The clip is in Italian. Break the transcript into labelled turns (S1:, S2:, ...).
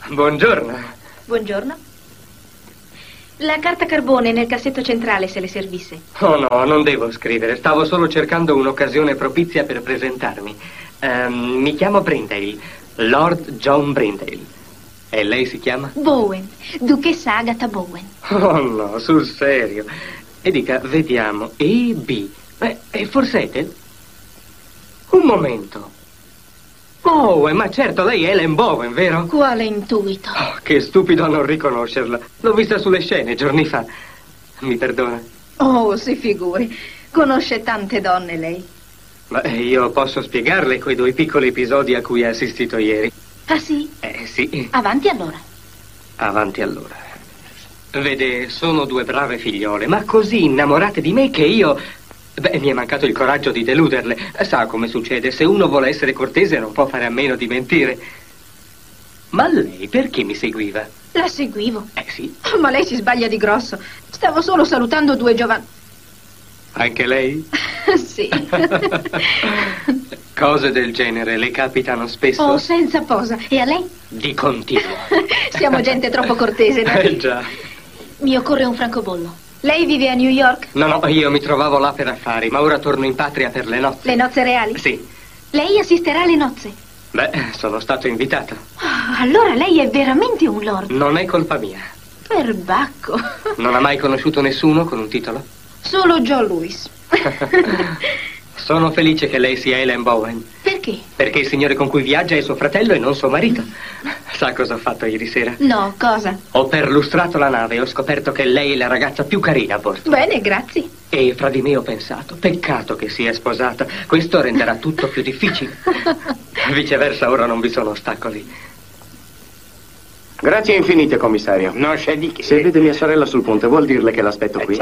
S1: Buongiorno.
S2: Buongiorno. La carta carbone nel cassetto centrale, se le servisse.
S1: Oh no, non devo scrivere. Stavo solo cercando un'occasione propizia per presentarmi. Mi chiamo Brindale, Lord John Brindale. E lei si chiama?
S2: Bowen, duchessa Agatha Bowen.
S1: Oh no, sul serio. E dica, vediamo, E, B. E Forsete? Un momento. Bowen, ma certo, lei è Ellen Bowen, vero?
S2: Quale intuito?
S1: Oh, che stupido a non riconoscerla. L'ho vista sulle scene giorni fa. Mi perdona?
S2: Oh, si figuri. Conosce tante donne, lei.
S1: Ma io posso spiegarle quei 2 piccoli episodi a cui ha assistito ieri.
S2: Ah, sì?
S1: Sì.
S2: Avanti allora.
S1: Avanti allora. Vede, sono 2 brave figliole, ma così innamorate di me che io... mi è mancato il coraggio di deluderle. Sa come succede, se uno vuole essere cortese non può fare a meno di mentire. Ma lei perché mi seguiva?
S2: La seguivo.
S1: Sì.
S2: Ma lei si sbaglia di grosso. Stavo solo salutando 2 giovani.
S1: Anche lei?
S2: Sì.
S1: Cose del genere le capitano spesso?
S2: Oh, senza posa. E a lei?
S1: Di continuo.
S2: Siamo gente troppo cortese, no?
S1: Già.
S2: Mi occorre un francobollo. Lei vive a New York?
S1: No, io mi trovavo là per affari, ma ora torno in patria per le nozze.
S2: Le nozze reali?
S1: Sì.
S2: Lei assisterà alle nozze?
S1: Sono stato invitato.
S2: Oh, allora lei è veramente un lord.
S1: Non è colpa mia.
S2: Perbacco.
S1: Non ha mai conosciuto nessuno con un titolo?
S2: Solo Joe Louis.
S1: Sono felice che lei sia Ellen Bowen.
S2: Perché?
S1: Perché il signore con cui viaggia è suo fratello e non suo marito. Sa cosa ho fatto ieri sera?
S2: No, cosa?
S1: Ho perlustrato la nave e ho scoperto che lei è la ragazza più carina a bordo.
S2: Bene, grazie.
S1: E fra di me ho pensato, peccato che sia sposata. Questo renderà tutto più difficile. Viceversa, ora non vi sono ostacoli.
S3: Grazie infinite, commissario.
S4: Non c'è di che.
S3: Se vede mia sorella sul ponte, vuol dirle che l'aspetto qui?